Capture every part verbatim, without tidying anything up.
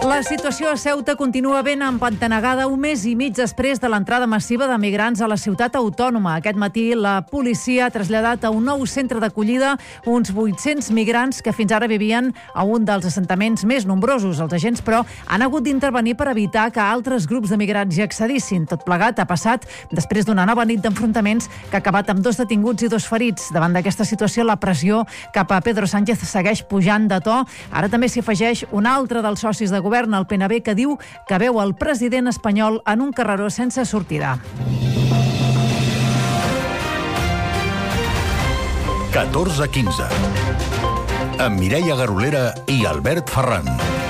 La situació a Ceuta continua ben empantanegada un mes i mig després de l'entrada massiva de migrants a la ciutat autònoma. Aquest matí la policia ha traslladat a un nou centre d'acollida uns vuit-cents migrants que fins ara vivien a un dels assentaments més nombrosos. Els agents, però, han hagut d'intervenir per evitar que altres grups de migrants hi accedissin. Tot plegat ha passat després d'una nova nit d'enfrontaments que ha acabat amb dos detinguts i dos ferits. Davant d'aquesta situació, la pressió cap a Pedro Sánchez segueix pujant de to. Ara també s'hi afegeix un altre dels socis de govern, el P N B, que diu que veu el president espanyol en un carreró sense sortida. catorze quinze amb Mireia Garolera i Albert Ferran.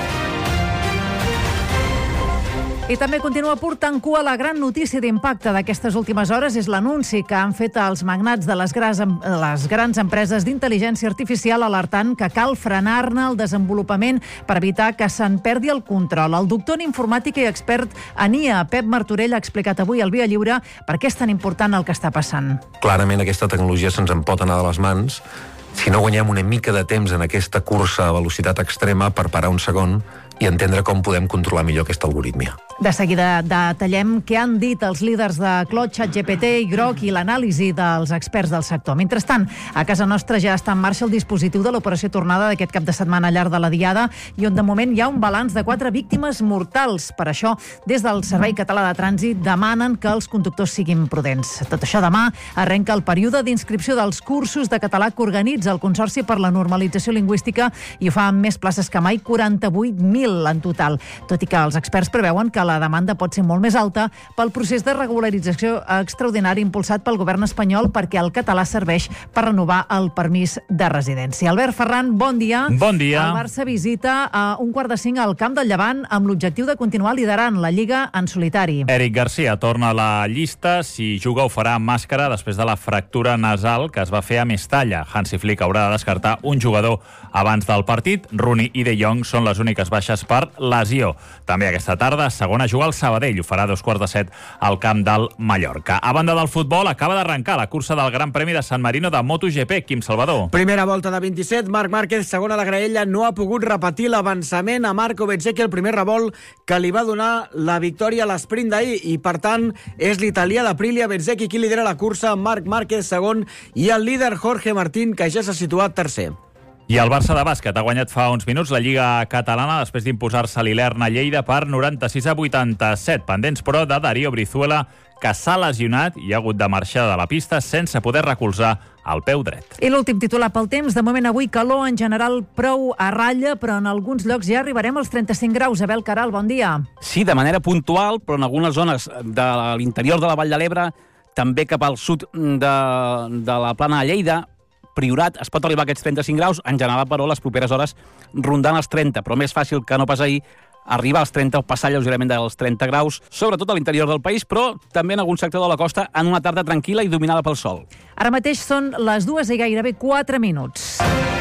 I també continua portant cua la gran notícia d'impacte d'aquestes últimes hores és l'anunci que han fet els magnats de les grans, les grans empreses d'intel·ligència artificial alertant que cal frenar-ne el desenvolupament per evitar que se'n perdi el control. El doctor en informàtica i expert en I A, Pep Martorell, ha explicat avui al Via Lliure per què és tan important el que està passant. Clarament aquesta tecnologia se'ns en pot anar de les mans si no guanyem una mica de temps en aquesta cursa a velocitat extrema per parar un segon i entendre com podem controlar millor aquesta algoritmia. De seguida detallem què han dit els líders de Claude, ChatGPT i Grok i l'anàlisi dels experts del sector. Mentrestant, a casa nostra ja està en marxa el dispositiu de l'operació tornada d'aquest cap de setmana llarg de la Diada i on de moment hi ha un balanç de quatre víctimes mortals. Per això, des del Servei Català de Trànsit demanen que els conductors siguin prudents. Tot això demà arrenca el període d'inscripció dels cursos de català que organitza el Consorci per la Normalització Lingüística i ho fa amb més places que mai, quaranta-vuit mil en total. Tot i que els experts preveuen que la demanda pot ser molt més alta pel procés de regularització extraordinari impulsat pel govern espanyol perquè el català serveix per renovar el permís de residència. Albert Ferran, bon dia. Bon dia. El Barça visita a un quart de cinc al Camp del Llevant amb l'objectiu de continuar liderant la Lliga en solitari. Eric Garcia torna a la llista. Si juga ho farà amb màscara després de la fractura nasal que es va fer a Mestalla. Hansi Flick haurà de descartar un jugador abans del partit. Rooney i De Jong són les úniques baixes per lesió. També aquesta tarda, segona, juga al Sabadell. Ho farà a dos quarts de set al camp del Mallorca. A banda del futbol, acaba d'arrencar la cursa del Gran Premi de San Marino de MotoGP. Quim Salvador. Primera volta de vint-i-set, Marc Márquez, segona a la graella, no ha pogut repetir l'avançament a Marco Bezzecchi, el primer revolt que li va donar la victòria a l'esprint d'ahir, i per tant és l'italià d'Aprilia, Bezzecchi, qui lidera la cursa, Marc Márquez segon i el líder Jorge Martín, que ja s'ha situat tercer. I el Barça de bàsquet ha guanyat fa uns minuts la Lliga Catalana després d'imposar-se l'Ilerna a Lleida per noranta-sis a vuitanta-set. Pendents, però, de Darío Brizuela, que s'ha lesionat i ha hagut de marxar de la pista sense poder recolzar el peu dret. I l'últim titular pel temps. De moment avui calor en general prou a ratlla, però en alguns llocs ja arribarem als trenta-cinc graus. Abel Caral, bon dia. Sí, de manera puntual, però en algunes zones de l'interior de la Vall de l'Ebre, també cap al sud de, de la plana de Lleida, Priorat, es pot arribar a aquests trenta-cinc graus, en general, però, les properes hores rondant els trenta, però més fàcil que no pas ahir, arribar als trenta o passar lleugerament dels trenta graus, sobretot a l'interior del país, però també en algun sector de la costa, en una tarda tranquil·la i dominada pel sol. Ara mateix són les dues i gairebé quatre minuts.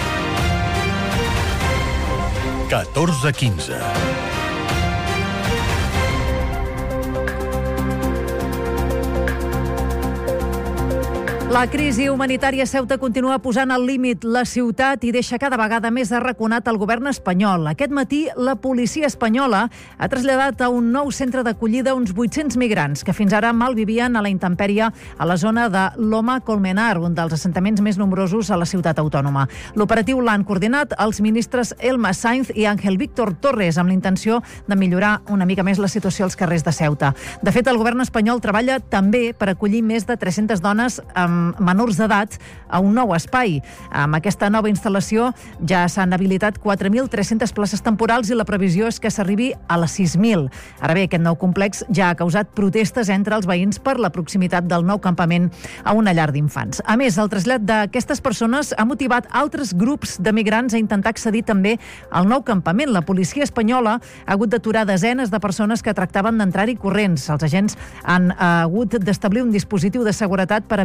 catorze quinze La crisi humanitària a Ceuta continua posant al límit la ciutat i deixa cada vegada més arraconat el govern espanyol. Aquest matí, la policia espanyola ha traslladat a un nou centre d'acollida uns vuit-cents migrants que fins ara malvivien a la intempèrie a la zona de Loma Colmenar, un dels assentaments més nombrosos a la ciutat autònoma. L'operatiu l'han coordinat els ministres Elma Sainz i Ángel Víctor Torres amb l'intenció de millorar una mica més la situació als carrers de Ceuta. De fet, el govern espanyol treballa també per acollir més de tres-centes dones amb menors d'edat a un nou espai. Amb aquesta nova instal·lació ja s'han habilitat quatre mil tres-centes places temporals i la previsió és que s'arribi a les sis mil. Ara bé, aquest nou complex ja ha causat protestes entre els veïns per la proximitat del nou campament a una llar d'infants. A més, el trasllat d'aquestes persones ha motivat altres grups de migrants a intentar accedir també al nou campament. La policia espanyola ha hagut d'aturar desenes de persones que tractaven d'entrar-hi corrents. Els agents han hagut d'establir un dispositiu de seguretat per evitar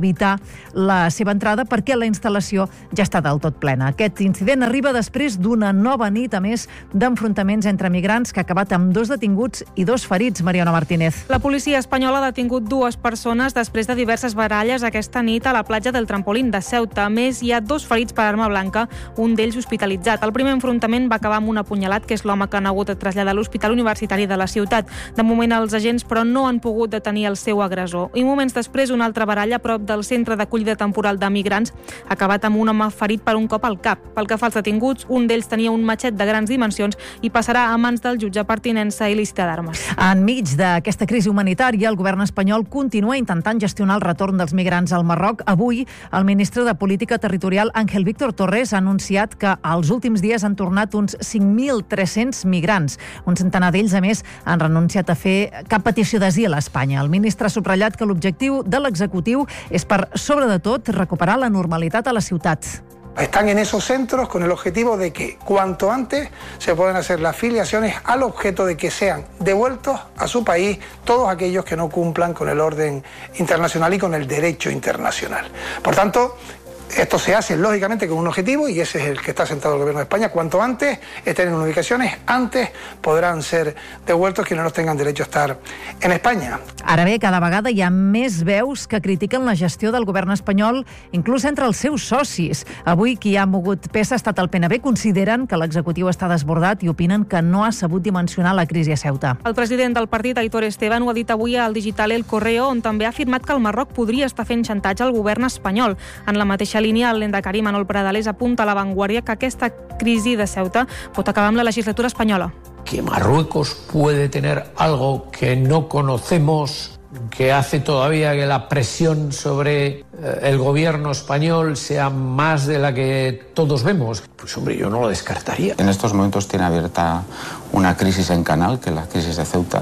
la seva entrada perquè la instal·lació ja està del tot plena. Aquest incident arriba després d'una nova nit, a més, d'enfrontaments entre migrants que ha acabat amb dos detinguts i dos ferits. Mariona Martínez. La policia espanyola ha detingut dues persones després de diverses baralles aquesta nit a la platja del Trampolín de Ceuta. A més, hi ha dos ferits per arma blanca, un d'ells hospitalitzat. El primer enfrontament va acabar amb un apunyalat, que és l'home que han hagut de traslladar a l'Hospital Universitari de la ciutat. De moment, els agents, però, no han pogut detenir el seu agressor. I moments després, una altra baralla a prop del centre d'acollida temporal de migrants ha acabat amb un home ferit per un cop al cap. Pel que fa als detinguts, un d'ells tenia un matxet de grans dimensions i passarà a mans del jutge per tinença il·lícita d'armes. Enmig d'aquesta crisi humanitària, el govern espanyol continua intentant gestionar el retorn dels migrants al Marroc. Avui, el ministre de Política Territorial, Ángel Víctor Torres, ha anunciat que als últims dies han tornat uns cinc mil tres-cents migrants. Un centenar d'ells, a més, han renunciat a fer cap petició d'asil a Espanya. El ministre ha subratllat que l'objectiu de l'executiu és, per sobre de tot, recuperar la normalitat a la ciutat. Están en esos centros con el objetivo de que cuanto antes se puedan hacer las filiaciones al objeto de que sean devueltos a su país todos aquellos que no cumplan con el orden internacional y con el derecho internacional. Por tanto, esto se hace lógicamente con un objetivo y ese es el que está sentado el gobierno de España. Cuanto antes estén en ubicaciones, antes podrán ser devueltos quienes no tengan derecho a estar en España. Ara bé, cada vegada hi ha més veus que critiquen la gestió del govern espanyol, inclús entre els seus socis. Avui, qui ha mogut peça ha estat el P N B. Consideren que l'executiu està desbordat i opinen que no ha sabut dimensionar la crisi a Ceuta. El president del partit, Aitor Esteban, ho ha dit avui al digital El Correo, on també ha afirmat que el Marroc podria estar fent xantatge al govern espanyol. En la mateixa línia, el lehendakari Manol Pradales apunta a La Vanguardia que aquesta crisi de Ceuta pot acabar amb la legislatura espanyola. Que Marruecos puede tener algo que no conocemos, que hace todavía que la presión sobre eh, el gobierno español sea más de la que todos vemos. Pues hombre, yo no lo descartaría. En estos momentos tiene abierta una crisis en canal, que es la crisis de Ceuta,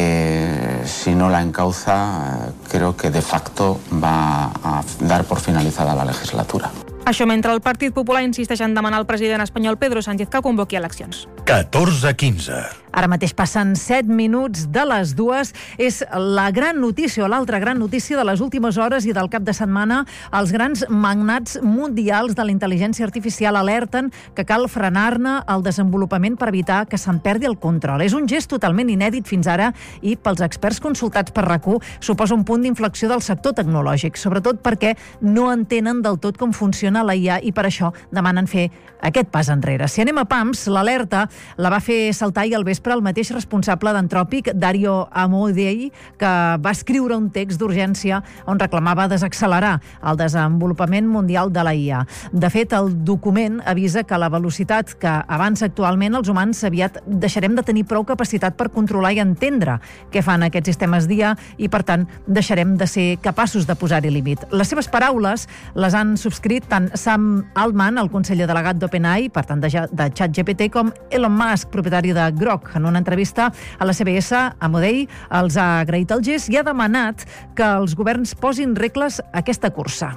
que si no la encauza, creo que de facto va a dar por finalizada la legislatura. Això mentre el Partit Popular insisteix en demanar al president espanyol Pedro Sánchez que convoqui eleccions. catorze quinze. Ara mateix passen set minuts de les dues. És la gran notícia, o l'altra gran notícia de les últimes hores i del cap de setmana. Els grans magnats mundials de la intel·ligència artificial alerten que cal frenar-ne el desenvolupament per evitar que se'n perdi el control. És un gest totalment inèdit fins ara i, pels experts consultats per RAC u, suposa un punt d'inflexió del sector tecnològic, sobretot perquè no entenen del tot com funciona la I A i per això demanen fer aquest pas enrere. Si anem a pams, l'alerta la va fer saltar i al vespre el mateix responsable d'Antròpic, Dario Amodei, que va escriure un text d'urgència on reclamava desaccelerar el desenvolupament mundial de la I A. De fet, el document avisa que a la velocitat que avança actualment els humans aviat deixarem de tenir prou capacitat per controlar i entendre què fan aquests sistemes d'I A i, per tant, deixarem de ser capaços de posar-hi límit. Les seves paraules les han subscrit tant Sam Altman, el conseller delegat d'OpenAI, per tant de, de ChatGPT, com Elon Musk, propietari de Grok. En una entrevista a la C B S, Amodei els ha agraït el gest i ha demanat que els governs posin regles a aquesta cursa.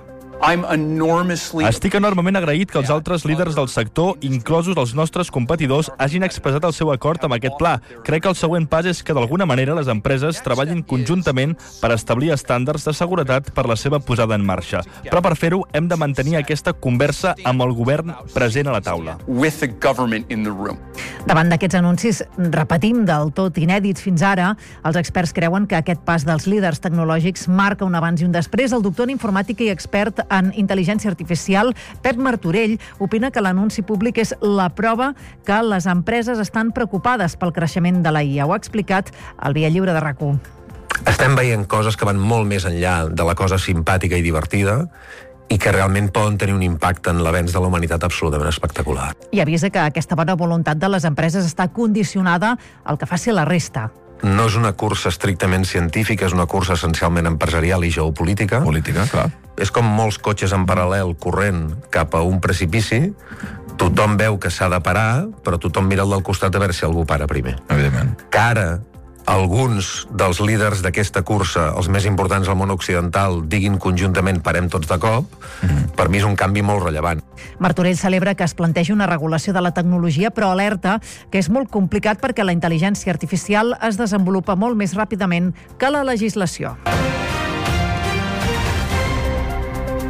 Estic enormement agraït que els altres líders del sector, inclosos els nostres competidors, hagin expressat el seu acord amb aquest pla. Crec que el següent pas és que d'alguna manera les empreses treballin conjuntament per establir estàndards de seguretat per la seva posada en marxa. Però per fer-ho hem de mantenir aquesta conversa amb el govern present a la taula. Davant d'aquests anuncis, repetim, del tot inèdits fins ara, els experts creuen que aquest pas dels líders tecnològics marca un abans i un després. El doctor en informàtica i expert en intel·ligència artificial, Pep Martorell, opina que l'anunci públic és la prova que les empreses estan preocupades pel creixement de la I A. Ho ha explicat al Via Lliure de RAC u. Estem veient coses que van molt més enllà de la cosa simpàtica i divertida i que realment poden tenir un impacte en l'avenç de la humanitat absolutament espectacular. I avisa que aquesta bona voluntat de les empreses està condicionada al que faci la resta. No és una cursa estrictament científica, és una cursa essencialment empresarial i geopolítica. Política, clar. És com molts cotxes en paral·lel corrent cap a un precipici. Tothom veu que s'ha de parar, però tothom mira el del costat a veure si algú para primer. Evidentment. Que ara alguns dels líders d'aquesta cursa, els més importants al món occidental, diguin conjuntament parem tots de cop, mm. per mi és un canvi molt rellevant. Martorell celebra que es plantegi una regulació de la tecnologia, però alerta que és molt complicat perquè la intel·ligència artificial es desenvolupa molt més ràpidament que la legislació.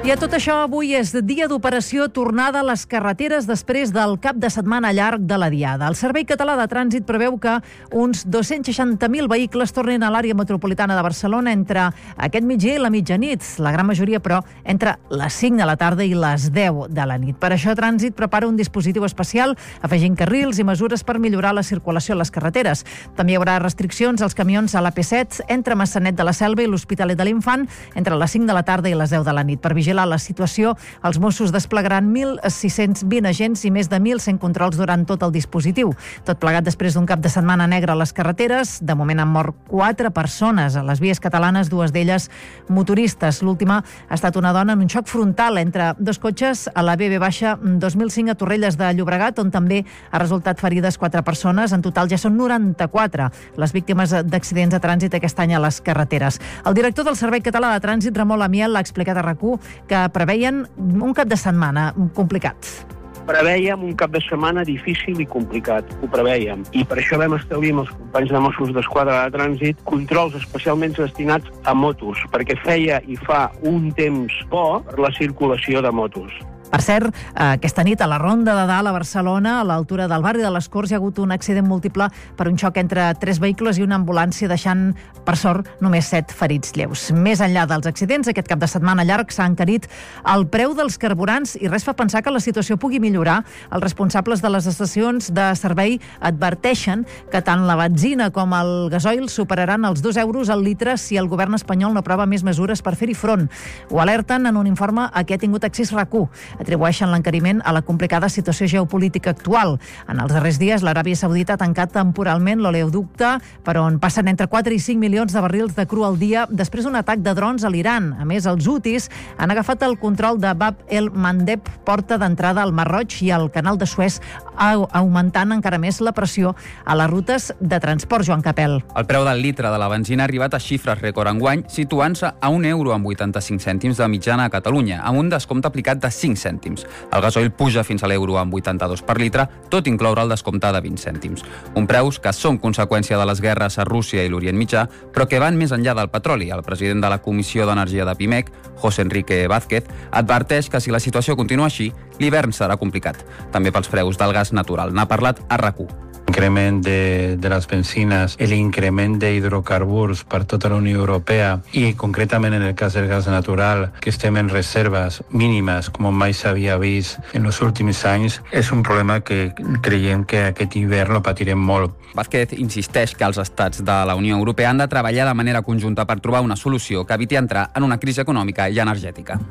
I a tot això, avui és dia d'operació tornada a les carreteres després del cap de setmana llarg de la Diada. El Servei Català de Trànsit preveu que uns dos-cents seixanta mil vehicles tornin a l'àrea metropolitana de Barcelona entre aquest migdia i la mitjanit. La gran majoria, però, entre les cinc de la tarda i les deu de la nit. Per això, Trànsit prepara un dispositiu especial afegint carrils i mesures per millorar la circulació a les carreteres. També hi haurà restriccions als camions a l'A P set entre Massanet de la Selva i l'Hospitalet de l'Infant entre les cinc de la tarda i les deu de la nit. Per vigilar la situació, els Mossos desplegaran mil sis-cents vint agents i més de mil cent controls durant tot el dispositiu. Tot plegat després d'un cap de setmana negre a les carreteres. De moment han mort quatre persones a les vies catalanes, dues d'elles motoristes. L'última ha estat una dona en un xoc frontal entre dos cotxes a la B B dos mil cinc a Torrelles de Llobregat, on també ha resultat ferides quatre persones. En total ja són noranta-quatre les víctimes d'accidents de trànsit aquest any a les carreteres. El director del Servei Català de Trànsit, Ramon Lamiel, l'ha explicat a RAC u que preveien un cap de setmana complicat. Preveiem un cap de setmana difícil i complicat, ho preveiem. I per això vam establir amb els companys de Mossos d'Esquadra de Trànsit controls especialment destinats a motos, perquè feia i fa un temps bo per la circulació de motos. Per cert, aquesta nit a la Ronda de Dalt a Barcelona, a l'altura del barri de les Corts, hi ha hagut un accident múltiple per un xoc entre tres vehicles i una ambulància, deixant, per sort, només set ferits lleus. Més enllà dels accidents, aquest cap de setmana llarg s'ha encarit el preu dels carburants i res fa pensar que la situació pugui millorar. Els responsables de les estacions de servei adverteixen que tant la benzina com el gasoil superaran els dos euros al litre si el govern espanyol no aprova més mesures per fer-hi front. Ho alerten en un informe a què ha tingut accés RAC u. Atribueixen l'encariment a la complicada situació geopolítica actual. En els darrers dies, l'Aràbia Saudita ha tancat temporalment l'oleoducte per on passen entre quatre i cinc milions de barrils de cru al dia després d'un atac de drons a l'Iran. A més, els hutis han agafat el control de Bab el-Mandeb, porta d'entrada al Mar Roig i al Canal de Suez, augmentant encara més la pressió a les rutes de transport. Joan Capel. El preu del litre de la benzina ha arribat a xifres rècord enguany, situant-se a un euro amb vuitanta-cinc cèntims de mitjana a Catalunya, amb un descompte aplicat de cinc cèntims. El gasoil puja fins a l'euro amb vuitanta-dos per litre, tot incloure el descompte de vint cèntims. Un preus que són conseqüència de les guerres a Rússia i l'Orient Mitjà, però que van més enllà del petroli. El president de la Comissió d'Energia de Pimec, José Enrique Vázquez, adverteix que si la situació continua així, l'hivern serà complicat. També pels preus del gas natural. N'ha parlat a RAC u. L'increment de, de les benzines, l'increment d'hidrocarburs per tota la Unió Europea i concretament en el cas del gas natural, que estem en reserves mínimes com mai s'havia vist en els últims anys, és un problema que creiem que aquest hivern lo patirem molt. Vázquez insisteix que els estats de la Unió Europea han de treballar de manera conjunta per trobar una solució que eviti entrar en una crisi econòmica i energètica.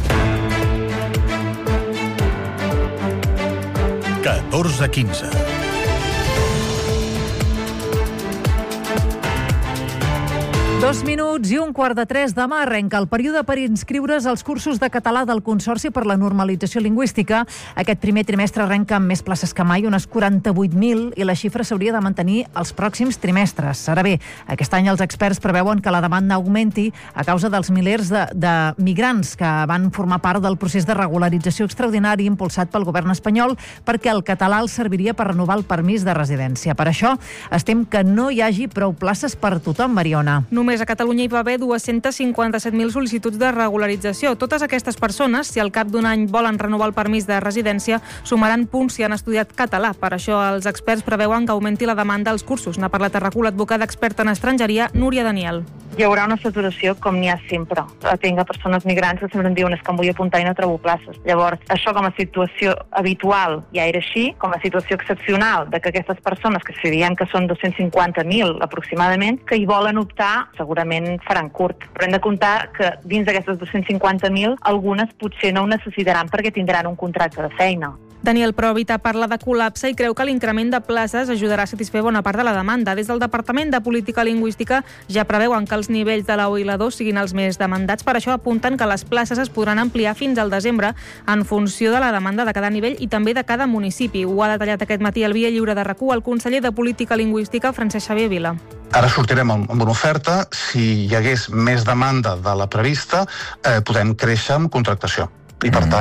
catorze quinze. Dos minuts i un quart de tres demà arrenca el període per inscriure's als cursos de català del Consorci per la Normalització Lingüística. Aquest primer trimestre arrenca amb més places que mai, unes quaranta-vuit mil, i la xifra s'hauria de mantenir els pròxims trimestres. Ara bé, aquest any els experts preveuen que la demanda augmenti a causa dels milers de, de migrants que van formar part del procés de regularització extraordinari impulsat pel govern espanyol, perquè el català els serviria per renovar el permís de residència. Per això, estem que no hi hagi prou places per tothom, Mariona. Només a Catalunya hi va haver dos-cents cinquanta-set mil sol·licituds de regularització. Totes aquestes persones, si al cap d'un any volen renovar el permís de residència, sumaran punts si han estudiat català. Per això els experts preveuen que augmenti la demanda als cursos. N'ha parlat a RAC u l'advocada experta en estrangeria, Núria Daniel. Hi haurà una saturació com n'hi ha sempre. Atenc a persones migrants que sempre em diuen és que em vull apuntar i no trobo places. Llavors, això com a situació habitual ja era així, com a situació excepcional de que aquestes persones, que si diem que són dos-cents cinquanta mil aproximadament, que hi volen optar, segurament faran curt. Però hem de comptar que dins d'aquestes dos-cents cinquanta mil, algunes potser no ho necessitaran perquè tindran un contracte de feina. Daniel Provita parla de col·lapse i creu que l'increment de places ajudarà a satisfer bona part de la demanda. Des del Departament de Política Lingüística ja preveuen que els nivells de la u i la dos siguin els més demandats. Per això apunten que les places es podran ampliar fins al desembre en funció de la demanda de cada nivell i també de cada municipi. Ho ha detallat aquest matí al Via Lliure de RAC u el conseller de Política Lingüística, Francesc Xavier Vila. Ara sortirem amb una oferta. Si hi hagués més demanda de la prevista, eh, podem créixer amb contractació. I, per tant,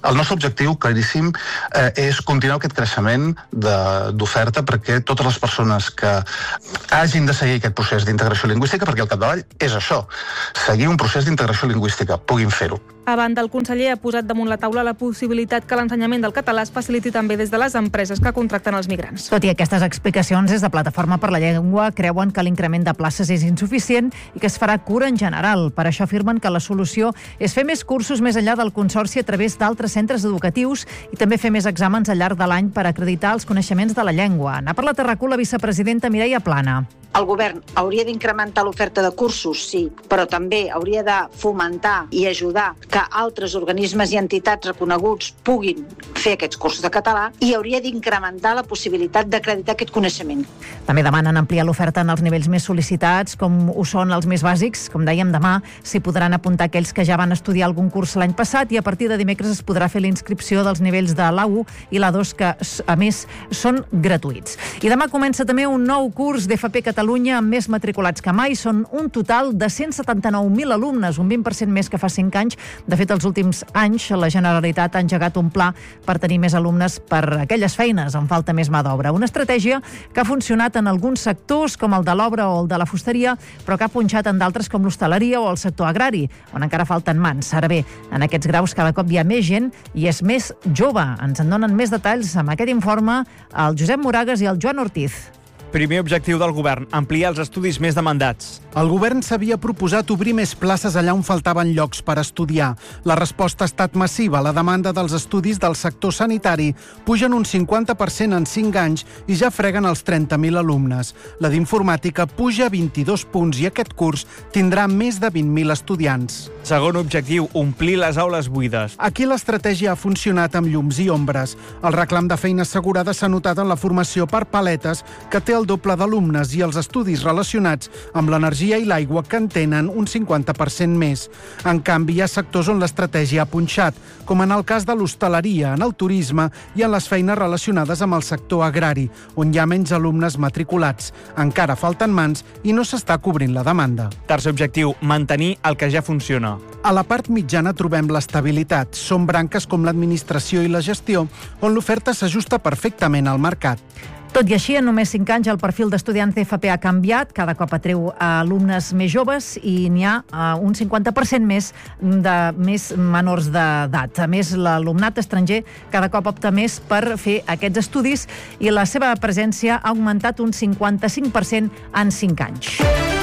El nostre objectiu, claríssim, eh, és continuar aquest creixement d'oferta perquè totes les persones que hagin de seguir aquest procés d'integració lingüística, perquè al capdavall és això, seguir un procés d'integració lingüística, puguin fer-ho. A banda, el conseller ha posat damunt la taula la possibilitat que l'ensenyament del català es faciliti també des de les empreses que contracten els migrants. Tot i aquestes explicacions, des de Plataforma per la Llengua creuen que l'increment de places és insuficient i que es farà cura en general. Per això afirmen que la solució és fer més cursos més enllà del Consorci a través d'altres centres educatius i també fer més exàmens al llarg de l'any per acreditar els coneixements de la llengua. N'ha parlat a RAC u la vicepresidenta Mireia Plana. El govern hauria d'incrementar l'oferta de cursos, sí, però també hauria de fomentar i ajudar que altres organismes i entitats reconeguts puguin fer aquests cursos de català i hauria d'incrementar la possibilitat d'acreditar aquest coneixement. També demanen ampliar l'oferta en els nivells més sol·licitats, com ho són els més bàsics. Com dèiem, demà s'hi podran apuntar aquells que ja van estudiar algun curs l'any passat i a partir de dimecres es podrà fer la inscripció dels nivells de l'A u i l'A dos, que a més són gratuïts. I demà comença també un nou curs d'F P Catalunya amb més matriculats que mai. Són un total de cent setanta-nou mil alumnes, un vint per cent més que fa cinc anys. De fet, els últims anys la Generalitat ha engegat un pla per tenir més alumnes per aquelles feines on falta més mà d'obra. Una estratègia que ha funcionat en alguns sectors, com el de l'obra o el de la fusteria, però que ha punxat en d'altres com l'hostaleria o el sector agrari, on encara falten mans. Ara bé, en aquests graus cada cop hi ha més gent i és més jove. Ens en donen més detalls amb aquest informe el Josep Moragas i el Joan Ortiz. Primer objectiu del govern, ampliar els estudis més demandats. El govern s'havia proposat obrir més places allà on faltaven llocs per estudiar. La resposta ha estat massiva. La demanda dels estudis del sector sanitari pugen un cinquanta per cent en cinc anys i ja freguen els trenta mil alumnes. La d'informàtica puja vint-i-dos punts i aquest curs tindrà més de vint mil estudiants. Segon objectiu, omplir les aules buides. Aquí l'estratègia ha funcionat amb llums i ombres. El reclam de feina assegurada s'ha notat en la formació per paletes, que té el doble d'alumnes, i els estudis relacionats amb l'energia i l'aigua, que en tenen un cinquanta per cent més. En canvi, hi ha sectors on l'estratègia ha punxat, com en el cas de l'hostaleria, en el turisme i en les feines relacionades amb el sector agrari, on hi ha menys alumnes matriculats. Encara falten mans i no s'està cobrint la demanda. Tercer objectiu, mantenir el que ja funciona. A la part mitjana trobem l'estabilitat. Són branques com l'administració i la gestió, on l'oferta s'ajusta perfectament al mercat. Tot i així, en només cinc anys el perfil d'estudiants d'F P ha canviat, cada cop atreu alumnes més joves i n'hi ha un cinquanta per cent més de més menors d'edat. A més, l'alumnat estranger cada cop opta més per fer aquests estudis i la seva presència ha augmentat un cinquanta-cinc per cent en cinc anys.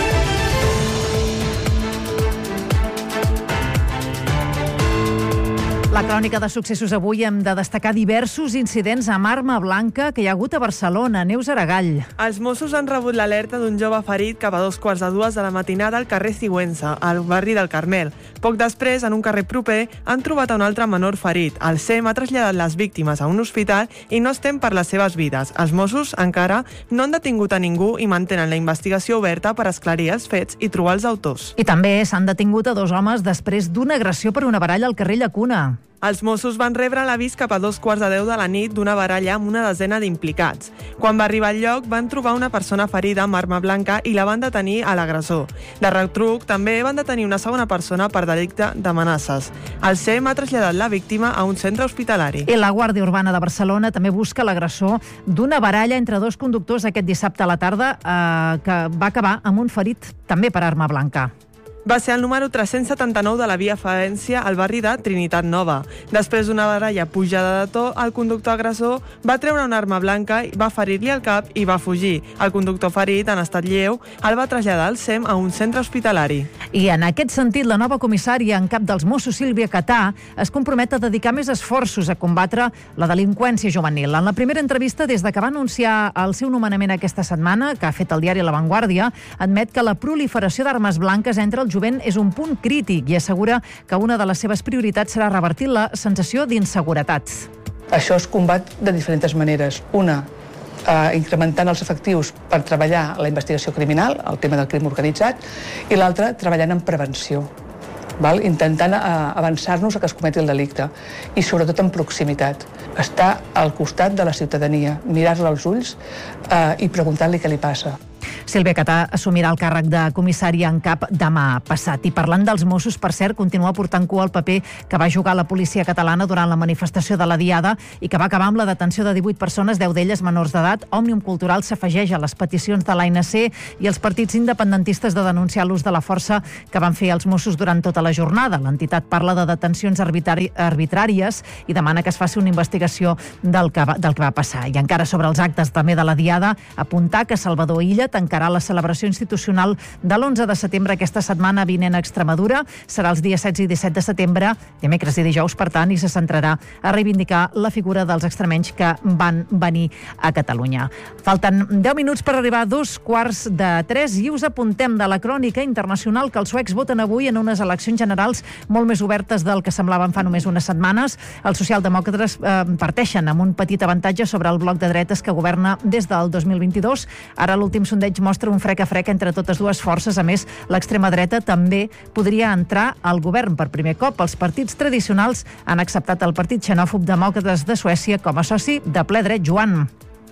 La crònica de successos avui hem de destacar diversos incidents amb arma blanca que hi ha hagut a Barcelona. Neus Aragall. Els Mossos han rebut l'alerta d'un jove ferit cap a dos quarts de dues de la matinada al carrer Sigüenza, al barri del Carmel. Poc després, en un carrer proper, han trobat un altre menor ferit. El S E M ha traslladat les víctimes a un hospital i no estem per les seves vides. Els Mossos encara no han detingut a ningú i mantenen la investigació oberta per esclarir els fets i trobar els autors. I també s'han detingut a dos homes després d'una agressió per una baralla al carrer Llacuna. Els Mossos van rebre l'avís cap a dos quarts de deu de la nit d'una baralla amb una desena d'implicats. Quan va arribar al lloc, van trobar una persona ferida amb arma blanca i la van detenir a l'agressor. De retruc, també van detenir una segona persona per delicte d'amenaces. El S E M ha traslladat la víctima a un centre hospitalari. I la Guàrdia Urbana de Barcelona també busca l'agressor d'una baralla entre dos conductors aquest dissabte a la tarda eh, que va acabar amb un ferit també per arma blanca. Va ser el número tres-cents setanta-nou de la via Faència al barri de Trinitat Nova. Després d'una baralla pujada de to, el conductor agressor va treure una arma blanca, va ferir-li el cap i va fugir. El conductor ferit, en estat lleu, el va traslladar al S E M a un centre hospitalari. I en aquest sentit, la nova comissària en cap dels Mossos, Sílvia Catà, es compromet a dedicar més esforços a combatre la delinqüència juvenil. En la primera entrevista, des de que va anunciar el seu nomenament aquesta setmana, que ha fet el diari La Vanguardia, admet que la proliferació d'armes blanques entre el jovent és un punt crític i assegura que una de les seves prioritats serà revertir la sensació d'inseguretat. Això es combat de diferents maneres. Una, eh, incrementant els efectius per treballar la investigació criminal, el tema del crim organitzat, i l'altra, treballant en prevenció, val? Intentant eh, avançar-nos a que es cometi el delicte i sobretot en proximitat. Estar al costat de la ciutadania, mirar-la als ulls eh, i preguntar-li què li passa. Sílvia Catà assumirà el càrrec de comissària en cap demà passat. I parlant dels Mossos, per cert, continua portant cua el paper que va jugar la policia catalana durant la manifestació de la Diada i que va acabar amb la detenció de divuit persones, deu d'elles menors d'edat. Òmnium Cultural s'afegeix a les peticions de l'A N C i els partits independentistes de denunciar l'ús de la força que van fer els Mossos durant tota la jornada. L'entitat parla de detencions arbitri arbitràries i demana que es faci una investigació del que, va, del que va passar. I encara sobre els actes també de la Diada, apuntar que Salvador Illa tancarà la celebració institucional de l'onze de setembre aquesta setmana vinent a Extremadura. Serà els dies setze i disset de setembre, dimecres i dijous, per tant, i se centrarà a reivindicar la figura dels extremenys que van venir a Catalunya. Falten deu minuts per arribar a dos quarts de tres i us apuntem de la crònica internacional que els suecs voten avui en unes eleccions generals molt més obertes del que semblaven fa només unes setmanes. Els socialdemòcrates eh, parteixen amb un petit avantatge sobre el bloc de dretes que governa des del dos mil vint-i-dos. Ara l'últim sondeig mostra un frec a frec entre totes dues forces. A més, l'extrema dreta també podria entrar al govern per primer cop. Els partits tradicionals han acceptat el partit xenòfob Demòcrates de Suècia com a soci de ple dret. Joan.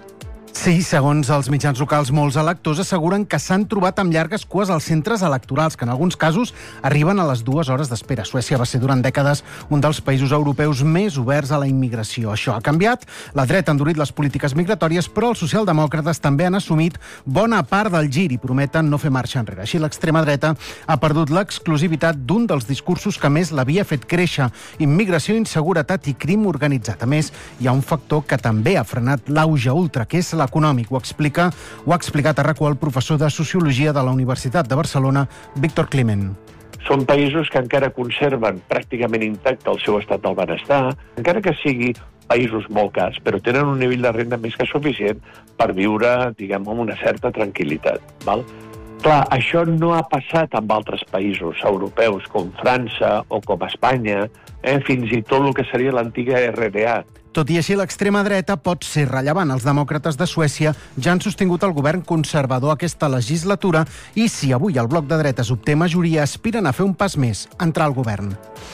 Sí, segons els mitjans locals, molts electors asseguren que s'han trobat amb llargues cues als centres electorals, que en alguns casos arriben a les dues hores d'espera. Suècia va ser durant dècades un dels països europeus més oberts a la immigració. Això ha canviat, la dreta ha endurit les polítiques migratòries, però els socialdemòcrates també han assumit bona part del gir i prometen no fer marxa enrere. Així, l'extrema dreta ha perdut l'exclusivitat d'un dels discursos que més l'havia fet créixer: immigració, inseguretat i crim organitzat. A més, hi ha un factor que també ha frenat l'auge ultra, que és l'econòmic. Ho explica, ho ha explicat a RAC u el professor de Sociologia de la Universitat de Barcelona, Víctor Climent. Són països que encara conserven pràcticament intacte el seu estat del benestar, encara que sigui països molt cars, però tenen un nivell de renda més que suficient per viure, diguem, amb una certa tranquil·litat. Val? Clar, això no ha passat amb altres països europeus, com França o com Espanya, eh, fins i tot el que seria l'antiga R D A. Tot i així, l'extrema dreta pot ser rellevant. Els demòcrates de Suècia ja han sostingut el govern conservador aquesta legislatura i si avui el bloc de dretes obté majoria, aspiren a fer un pas més, entrar al govern.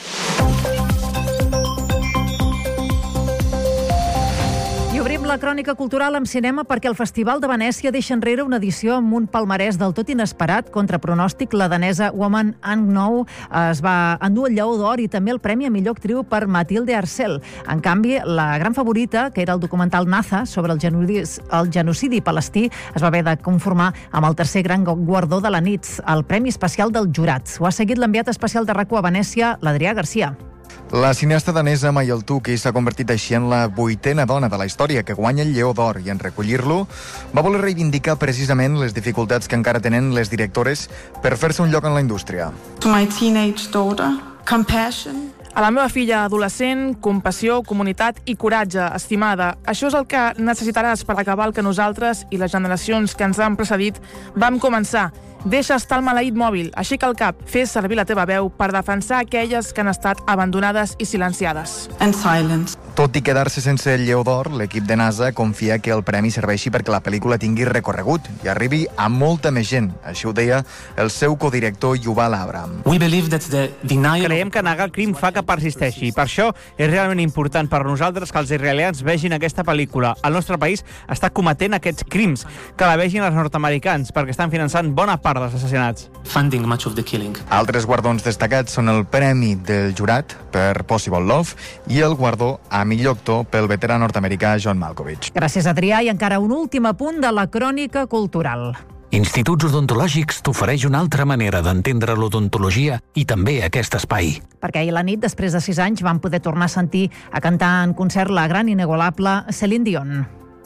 I obrim la crònica cultural amb cinema perquè el Festival de Venècia deixa enrere una edició amb un palmarès del tot inesperat. Contra pronòstic, la danesa Woman Unknown es va endur el Lleó d'Or i també el premi a millor actriu per Mathilde Arcel. En canvi, la gran favorita, que era el documental Naza sobre el genocidi, el genocidi palestí, es va haver de conformar amb el tercer gran guardó de la nit, el Premi Especial del Jurat. Ho ha seguit l'enviat especial de RAC u a Venècia, l'Adrià Garcia. La cineasta danesa Mayel Tuki s'ha convertit així en la vuitena dona de la història que guanya el Lleó d'Or i en recollir-lo va voler reivindicar precisament les dificultats que encara tenen les directores per fer-se un lloc en la indústria. To my teenage daughter, compassion. A la meva filla adolescent, compassió, comunitat i coratge, estimada. Això és el que necessitaràs per acabar el que nosaltres i les generacions que ens han precedit vam començar. Deixa estar el maleït mòbil, aixeca el cap, fes servir la teva veu per defensar aquelles que han estat abandonades i silenciades. And silence. Tot i quedar-se sense el Lleó d'Or, l'equip de NASA confia que el premi serveixi perquè la pel·lícula tingui recorregut i arribi a molta més gent. Així ho deia el seu codirector Yuval Abraham. Creiem que negar el crim fa que persisteixi. Per això és realment important per nosaltres que els israelians vegin aquesta pel·lícula. El nostre país està cometent aquests crims, que la vegin els nord-americans, perquè estan finançant bona part dels assassinats. Altres guardons destacats són el Premi del Jurat per Possible Love i el guardó a millor actor pel veterà nord-americà John Malkovich. Gràcies, Adrià. I encara un últim apunt de la crònica cultural. Instituts Odontològics t'ofereix una altra manera d'entendre l'odontologia i també aquest espai. Perquè ahir a la nit, després de sis anys, van poder tornar a sentir a cantar en concert la gran inigualable Céline Dion.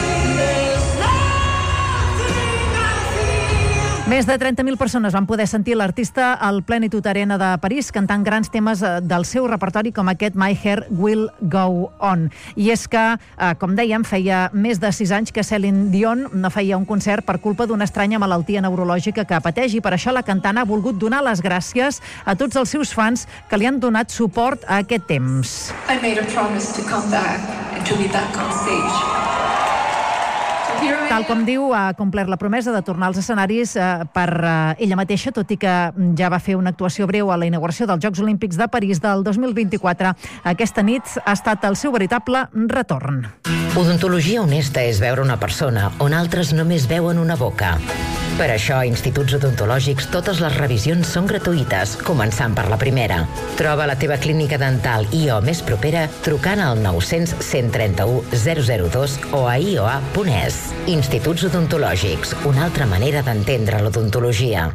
Més de trenta mil persones van poder sentir l'artista al Plenitude Arena de París cantant grans temes del seu repertori com aquest My Hair Will Go On. I és que, com dèiem, feia més de sis anys que Céline Dion no feia un concert per culpa d'una estranya malaltia neurològica que pateix i per això la cantant ha volgut donar les gràcies a tots els seus fans que li han donat suport a aquest temps. I made a promise to come back and to be back on stage. Tal com diu, ha complert la promesa de tornar als escenaris eh, per eh, ella mateixa, tot i que ja va fer una actuació breu a la inauguració dels Jocs Olímpics de París del dos mil vint-i-quatre. Aquesta nit ha estat el seu veritable retorn. Odontologia honesta és veure una persona on altres només veuen una boca. Per això, a Instituts Odontològics totes les revisions són gratuïtes, començant per la primera. Troba la teva clínica dental I O més propera trucant al nou cents, cent trenta-u, zero zero dos o a i o a punt es. Instituts Odontològics, una altra manera d'entendre l'odontologia.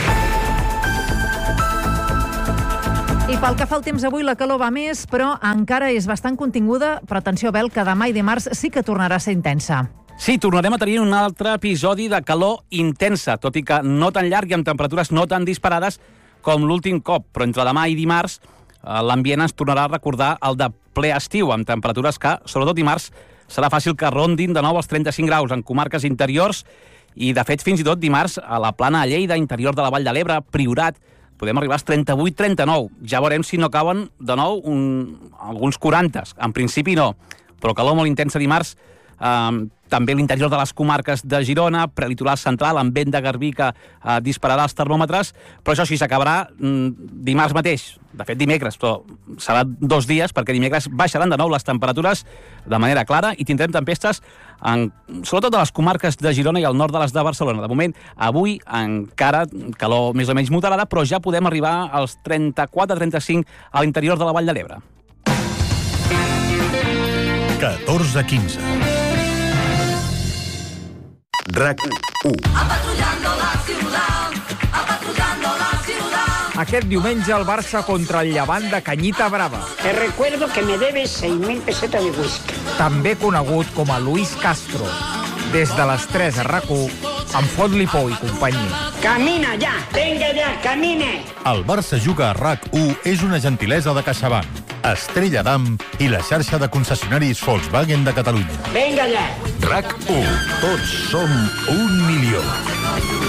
I pel que fa al temps avui, la calor va més, però encara és bastant continguda. Però atenció, Bel, que demà i dimarts sí que tornarà a ser intensa. Sí, tornarem a tenir un altre episodi de calor intensa, tot i que no tan llarg i amb temperatures no tan disparades com l'últim cop. Però entre demà i dimarts l'ambient ens tornarà a recordar el de ple estiu, amb temperatures que, sobretot dimarts, serà fàcil que rondin de nou els trenta-cinc graus en comarques interiors i, de fet, fins i tot dimarts a la plana a Lleida, interior de la Vall de l'Ebre, Priorat, podem arribar als trenta-vuit trenta-nou. Ja veurem si no cauen de nou un, alguns quaranta. En principi no, però calor molt intensa dimarts. Um, també l'interior de les comarques de Girona, prelitoral central, amb vent de garbí que uh, dispararà els termòmetres, però això sí, s'acabarà mm, dimarts mateix, de fet dimecres, però serà dos dies, perquè dimecres baixaran de nou les temperatures de manera clara i tindrem tempestes en, sobretot a les comarques de Girona i al nord de les de Barcelona. De moment, avui encara calor més o menys moderada, però ja podem arribar als trenta-quatre trenta-cinc a l'interior de la Vall de l'Ebre. catorze quinze. RAC u. Aquest diumenge el Barça contra el Llevant de Canyita Brava. Te recuerdo que me debes seis mil pesetas de whisky. També conegut com a Luis Castro. Des de les tres a RAC u, amb Fot-li Pou i companyia. Camina ja! Venga ja, camine! El Barça juga a RAC u és una gentilesa de CaixaBank, Estrella Damm i la xarxa de concessionaris Volkswagen de Catalunya. Venga ja! RAC u. Tots som un milió.